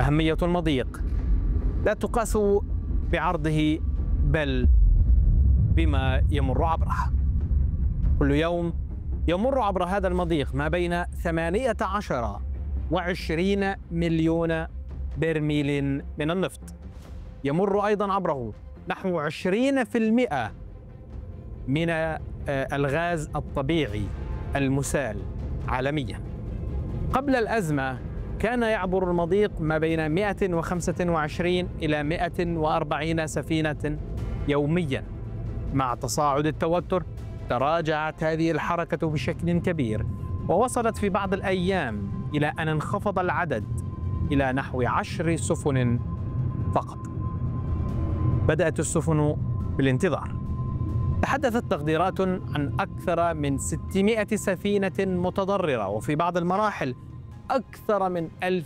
أهمية المضيق لا تقاس بعرضه بل بما يمر عبره. كل يوم يمر عبر هذا المضيق ما بين 18 و20 مليون برميل من النفط. يمر أيضا عبره نحو 20% من الغاز الطبيعي المسال عالميا. قبل الأزمة كان يعبر المضيق ما بين 125 إلى 140 سفينة يوميا. مع تصاعد التوتر تراجعت هذه الحركة بشكل كبير، ووصلت في بعض الأيام إلى أن انخفض العدد إلى نحو 10 سفن فقط. بدأت السفن بالانتظار. تحدثت تقديرات عن أكثر من 600 سفينة متضررة، وفي بعض المراحل أكثر من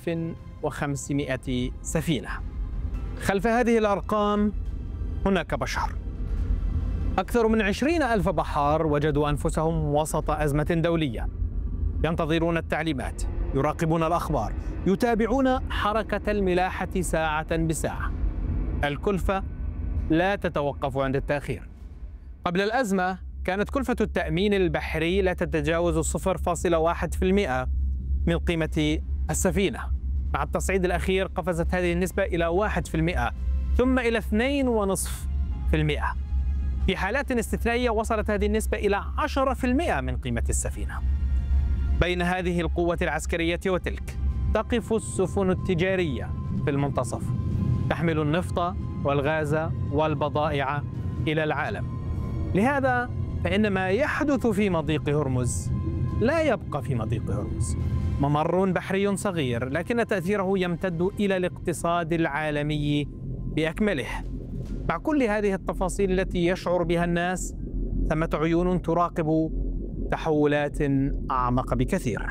1500 سفينة. خلف هذه الأرقام هناك بشر. أكثر من 20,000 بحار وجدوا أنفسهم وسط أزمة دولية، ينتظرون التعليمات، يراقبون الأخبار، يتابعون حركة الملاحة ساعة بساعة. الكلفة لا تتوقف عند التأخير. قبل الأزمة كانت كلفة التأمين البحري لا تتجاوز 0.1% من قيمة السفينة. مع التصعيد الأخير قفزت هذه النسبة إلى 1% ثم إلى 2.5%. في حالات استثنائية وصلت هذه النسبة إلى 10% من قيمة السفينة. بين هذه القوة العسكرية وتلك تقف السفن التجارية في المنتصف، تحمل النفط والغاز والبضائع إلى العالم. لهذا فإن ما يحدث في مضيق هرمز لا يبقى في مضيق هرمز. ممر بحري صغير، لكن تأثيره يمتد إلى الاقتصاد العالمي بأكمله. مع كل هذه التفاصيل التي يشعر بها الناس، ثمة عيون تراقب تحولات أعمق بكثير.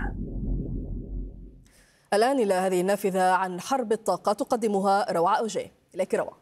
الآن إلى هذه النافذة عن حرب الطاقة تقدمها روعة أوجيه. إليك روعة.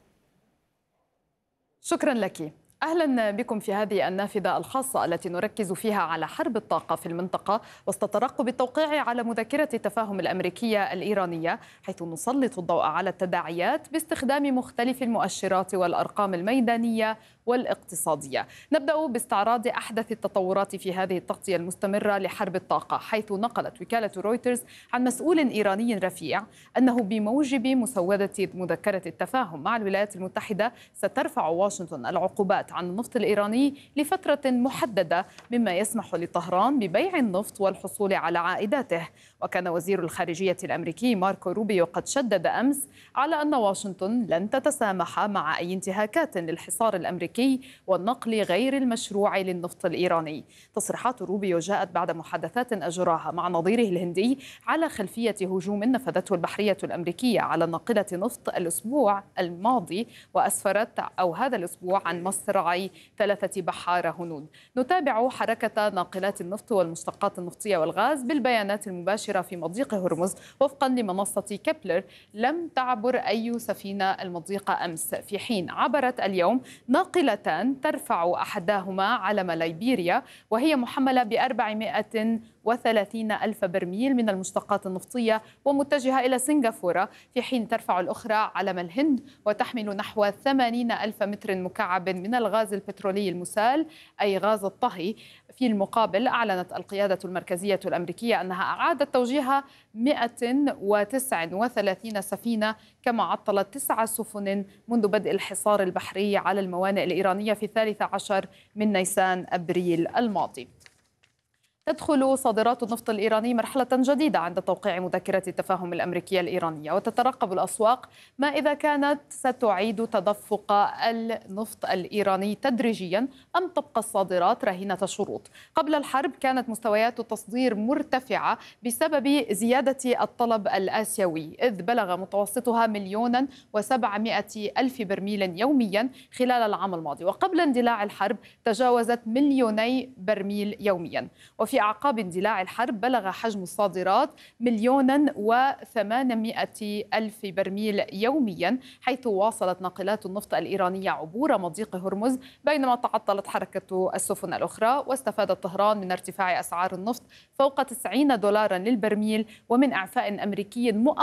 شكرا لك. أهلا بكم في هذه النافذة الخاصة التي نركز فيها على حرب الطاقة في المنطقة وسط ترقب التوقيع على مذكرة التفاهم الأمريكية الإيرانية، حيث نسلط الضوء على التداعيات باستخدام مختلف المؤشرات والأرقام الميدانية والاقتصادية. نبدأ باستعراض أحدث التطورات في هذه التغطية المستمرة لحرب الطاقة، حيث نقلت وكالة رويترز عن مسؤول إيراني رفيع أنه بموجب مسودة مذكرة التفاهم مع الولايات المتحدة سترفع واشنطن العقوبات عن النفط الإيراني لفترة محددة، مما يسمح لطهران ببيع النفط والحصول على عائداته. وكان وزير الخارجية الأمريكي ماركو روبيو قد شدد أمس على أن واشنطن لن تتسامح مع أي انتهاكات للحصار الأمريكي والنقل غير المشروع للنفط الإيراني. تصريحات روبيو جاءت بعد محادثات أجراها مع نظيره الهندي على خلفية هجوم نفذته البحرية الأمريكية على ناقلة نفط الأسبوع الماضي، وأسفرت هذا الأسبوع عن مصرع 3 بحار هنود. نتابع حركة ناقلات النفط والمشتقات النفطية والغاز بالبيانات المباشرة في مضيق هرمز. وفقا لمنصة كيبلر لم تعبر أي سفينة المضيق أمس، في حين عبرت اليوم ناقلتان ترفع أحداهما علم ليبيريا وهي محملة ب430 ألف برميل من المشتقات النفطية ومتجهة إلى سنغافورة، في حين ترفع الأخرى علم الهند وتحمل نحو 80 ألف متر مكعب من الغاز البترولي المسال أي غاز الطهي. في المقابل أعلنت القيادة المركزية الأمريكية أنها أعادت توجيه 139 سفينة، كما عطلت 9 سفن منذ بدء الحصار البحري على الموانئ الإيرانية في 13 من نيسان أبريل الماضي. تدخل صادرات النفط الإيراني مرحلة جديدة عند توقيع مذكرة التفاهم الأمريكية الإيرانية، وتترقب الأسواق ما إذا كانت ستعيد تدفق النفط الإيراني تدريجيا أم تبقى الصادرات رهينة شروط. قبل الحرب كانت مستويات التصدير مرتفعة بسبب زيادة الطلب الآسيوي، إذ بلغ متوسطها 1,700,000 برميل يوميا خلال العام الماضي، وقبل اندلاع الحرب تجاوزت 2,000,000 برميل يوميا. وفي أعقاب اندلاع الحرب بلغ حجم الصادرات 1,800,000 برميل يوميا، حيث واصلت ناقلات النفط الإيرانية عبور مضيق هرمز بينما تعطلت حركة السفن الأخرى. واستفادت طهران من ارتفاع أسعار النفط فوق $90 للبرميل ومن إعفاء أمريكي